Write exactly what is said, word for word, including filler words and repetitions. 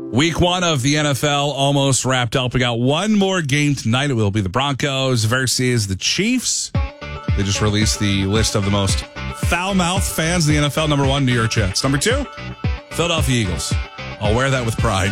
Week one of the N F L almost wrapped up. We got one more game tonight. It will be the Broncos versus the Chiefs. They just released the list of the most foul-mouthed fans in the N F L. Number one, New York Jets. Number two, Philadelphia Eagles. I'll wear that with pride.